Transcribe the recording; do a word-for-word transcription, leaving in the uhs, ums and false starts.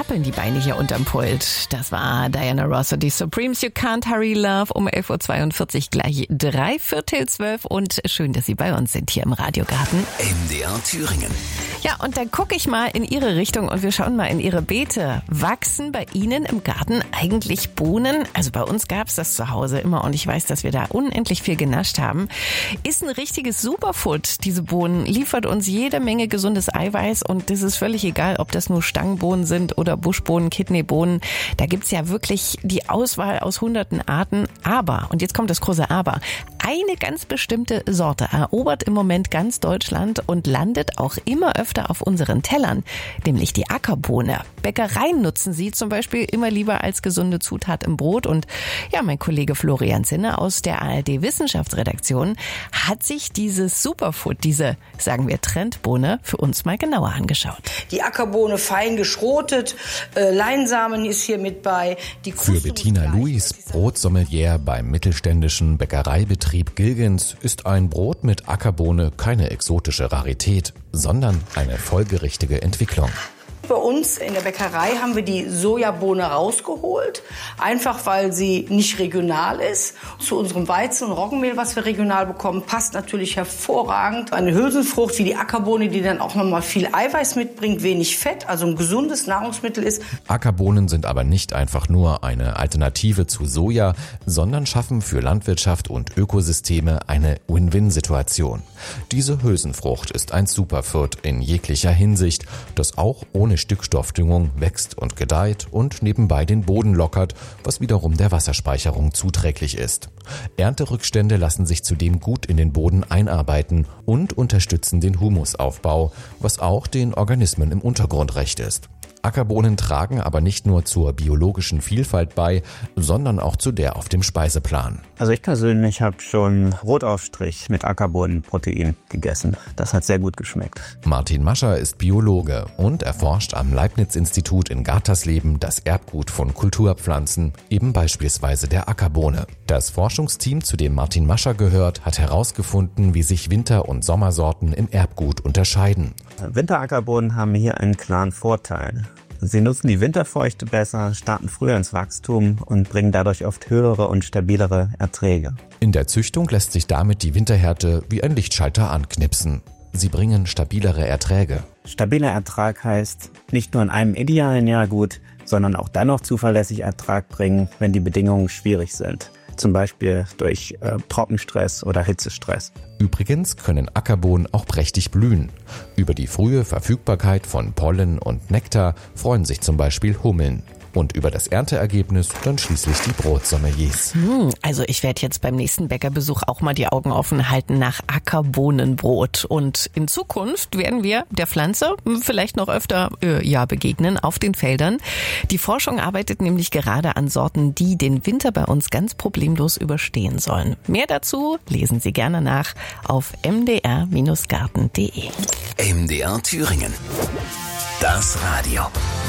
zappeln die Beine hier unterm Pult. Das war Diana Ross und die Supremes, You Can't Hurry Love, um elf Uhr zweiundvierzig, gleich drei Viertel zwölf. Und schön, dass Sie bei uns sind hier im Radiogarten. M D R Thüringen. Ja, und dann gucke ich mal in Ihre Richtung und wir schauen mal in Ihre Beete. Wachsen bei Ihnen im Garten eigentlich Bohnen? Also bei uns gab's das zu Hause immer und ich weiß, dass wir da unendlich viel genascht haben. Ist ein richtiges Superfood, diese Bohnen. Liefert uns jede Menge gesundes Eiweiß und das ist völlig egal, ob das nur Stangenbohnen sind oder Buschbohnen, Kidneybohnen. Da gibt's ja wirklich die Auswahl aus hunderten Arten. Aber, und jetzt kommt das große Aber, eine ganz bestimmte Sorte erobert im Moment ganz Deutschland und landet auch immer öfter auf unseren Tellern, nämlich die Ackerbohne. Bäckereien nutzen sie zum Beispiel immer lieber als gesunde Zutat im Brot. Und ja, mein Kollege Florian Zinne aus der A R D-Wissenschaftsredaktion hat sich dieses Superfood, diese, sagen wir, Trendbohne, für uns mal genauer angeschaut. Die Ackerbohne fein geschrotet, äh, Leinsamen ist hier mit bei. Die Für Bettina Luis, Brotsommelier beim mittelständischen Bäckereibetrieb Gilgens, ist ein Brot mit Ackerbohne keine exotische Rarität, sondern eine folgerichtige Entwicklung. Bei uns in der Bäckerei haben wir die Sojabohne rausgeholt, einfach weil sie nicht regional ist. Zu unserem Weizen- und Roggenmehl, was wir regional bekommen, passt natürlich hervorragend eine Hülsenfrucht wie die Ackerbohne, die dann auch nochmal viel Eiweiß mitbringt, wenig Fett, also ein gesundes Nahrungsmittel ist. Ackerbohnen sind aber nicht einfach nur eine Alternative zu Soja, sondern schaffen für Landwirtschaft und Ökosysteme eine Win-Win-Situation. Diese Hülsenfrucht ist ein Superfood in jeglicher Hinsicht, das auch ohne Stickstoffdüngung wächst und gedeiht und nebenbei den Boden lockert, was wiederum der Wasserspeicherung zuträglich ist. Ernterückstände lassen sich zudem gut in den Boden einarbeiten und unterstützen den Humusaufbau, was auch den Organismen im Untergrund recht ist. Ackerbohnen tragen aber nicht nur zur biologischen Vielfalt bei, sondern auch zu der auf dem Speiseplan. Also ich persönlich habe schon Brotaufstrich mit Ackerbohnenprotein gegessen. Das hat sehr gut geschmeckt. Martin Mascher ist Biologe und erforscht am Leibniz-Institut in Gartersleben das Erbgut von Kulturpflanzen, eben beispielsweise der Ackerbohne. Das Forschungsteam, zu dem Martin Mascher gehört, hat herausgefunden, wie sich Winter- und Sommersorten im Erbgut unterscheiden. Winterackerbohnen haben hier einen klaren Vorteil. Sie nutzen die Winterfeuchte besser, starten früher ins Wachstum und bringen dadurch oft höhere und stabilere Erträge. In der Züchtung lässt sich damit die Winterhärte wie ein Lichtschalter anknipsen. Sie bringen stabilere Erträge. Stabiler Ertrag heißt nicht nur in einem idealen Jahr gut, sondern auch dann noch zuverlässig Ertrag bringen, wenn die Bedingungen schwierig sind. Zum Beispiel durch äh, Trockenstress oder Hitzestress. Übrigens können Ackerbohnen auch prächtig blühen. Über die frühe Verfügbarkeit von Pollen und Nektar freuen sich zum Beispiel Hummeln. Und über das Ernteergebnis dann schließlich die Brotsommeliers. Hm, also ich werde jetzt beim nächsten Bäckerbesuch auch mal die Augen offen halten nach Ackerbohnenbrot. Und in Zukunft werden wir der Pflanze vielleicht noch öfter äh, ja begegnen auf den Feldern. Die Forschung arbeitet nämlich gerade an Sorten, die den Winter bei uns ganz problemlos überstehen sollen. Mehr dazu lesen Sie gerne nach auf m d r Bindestrich garten punkt d e. M D R Thüringen. Das Radio.